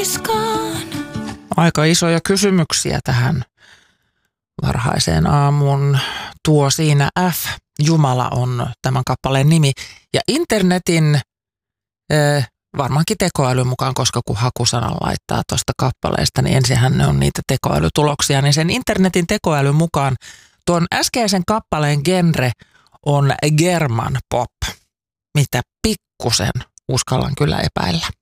niskaan. Aika isoja kysymyksiä tähän varhaiseen aamuun. Tuo siinä F, Jumala on tämän kappaleen nimi. Ja internetin varmaankin tekoälyn mukaan, koska kun hakusanan laittaa tuosta kappaleesta, niin ensinhän ne on niitä tekoälytuloksia. Niin sen internetin tekoälyn mukaan tuon äskeisen kappaleen genre on German pop, mitä pikkusen uskallan kyllä epäillä.